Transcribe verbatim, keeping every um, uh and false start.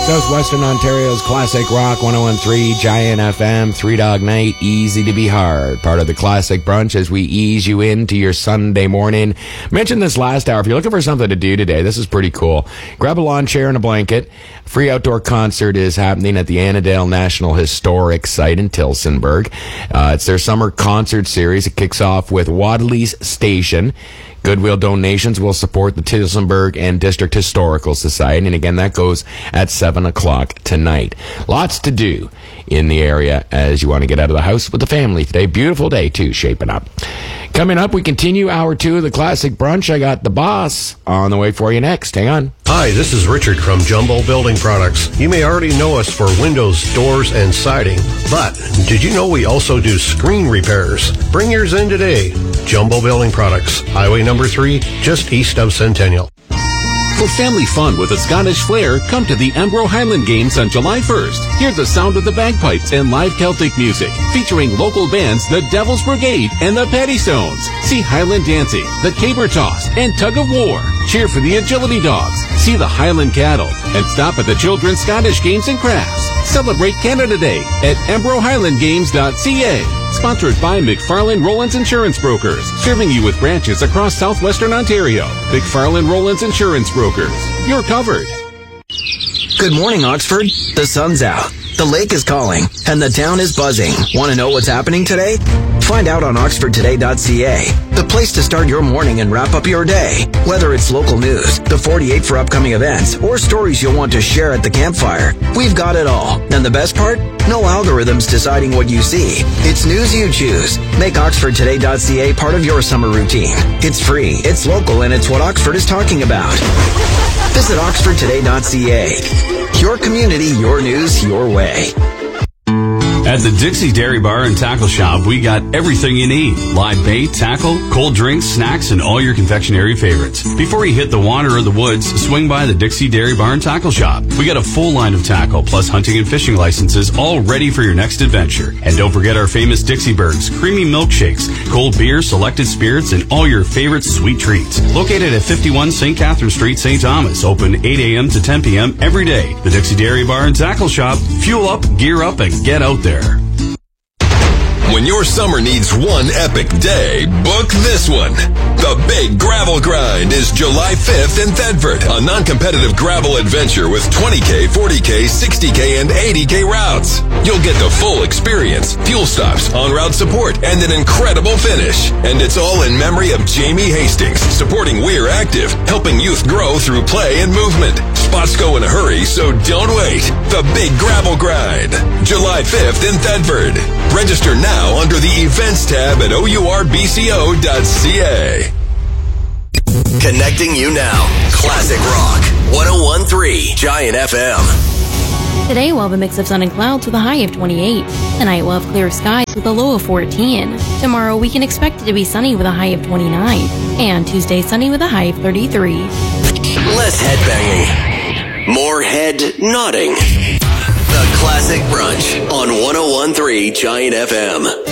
Southwestern Ontario's Classic Rock one oh one point three, Giant F M, Three Dog Night, Easy to Be Hard. Part of the Classic Brunch as we ease you into your Sunday morning. Mentioned this last hour. If you're looking for something to do today, this is pretty cool. Grab a lawn chair and a blanket. Free outdoor concert is happening at the Annandale National Historic Site in Tillsonburg. Uh, it's their summer concert series. It kicks off with Wadley's Station. Goodwill donations will support the Tillsonburg and District Historical Society. And again, that goes at seven o'clock tonight. Lots to do in the area as you want to get out of the house with the family today. Beautiful day, too, shaping up. Coming up, we continue hour two of the Classic Brunch. I got the boss on the way for you next. Hang on. Hi, this is Richard from Jumbo Building Products. You may already know us for windows, doors, and siding, but did you know we also do screen repairs? Bring yours in today. Jumbo Building Products, Highway number three, just east of Centennial. For family fun with a Scottish flair, come to the Embro Highland Games on July first. Hear the sound of the bagpipes and live Celtic music, featuring local bands The Devil's Brigade and the Paddystones. See Highland Dancing, the Caber Toss, and Tug of War. Cheer for the Agility Dogs. See the Highland Cattle, and stop at the Children's Scottish Games and Crafts. Celebrate Canada Day at embro highland games dot c a. Sponsored by McFarland Rollins Insurance Brokers, serving you with branches across southwestern Ontario. McFarland Rollins Insurance Brokers. You're covered. Good morning, Oxford. The sun's out. The lake is calling, and the town is buzzing. Want to know what's happening today? Find out on oxford today dot c a, the place to start your morning and wrap up your day. Whether it's local news, the forty-eight for upcoming events, or stories you'll want to share at the campfire, we've got it all. And the best part? No algorithms deciding what you see. It's news you choose. Make oxford today dot c a part of your summer routine. It's free, it's local, and it's what Oxford is talking about. Visit oxford today dot c a. Your community, your news, your way. At the Dixie Dairy Bar and Tackle Shop, we got everything you need. Live bait, tackle, cold drinks, snacks, and all your confectionery favorites. Before you hit the water or the woods, swing by the Dixie Dairy Bar and Tackle Shop. We got a full line of tackle, plus hunting and fishing licenses, all ready for your next adventure. And don't forget our famous Dixie Bergs, creamy milkshakes, cold beer, selected spirits, and all your favorite sweet treats. Located at fifty-one Saint Catherine Street, Saint Thomas. Open eight a.m. to ten p.m. every day. The Dixie Dairy Bar and Tackle Shop. Fuel up, gear up, and get out there. When your summer needs one epic day, book this one. The Big Gravel Grind is July fifth in Thetford, a non-competitive gravel adventure with twenty K, forty K, sixty K, and eighty K routes. You'll get the full experience, fuel stops, on-route support, and an incredible finish. And it's all in memory of Jamie Hastings, supporting We're Active, helping youth grow through play and movement. Spots go in a hurry, so don't wait. The Big Gravel Grind, July fifth in Thetford. Register now under the events tab at o u r b c o dot c a. Connecting you now. Classic Rock one oh one point three Giant F M. Today we'll have a mix of sun and clouds with a high of twenty-eight. Tonight we'll have clear skies with a low of fourteen. Tomorrow we can expect it to be sunny with a high of twenty-nine. And Tuesday sunny with a high of thirty-three. Less headbanging. More head nodding. The Classic Brunch on one oh one point three Giant F M.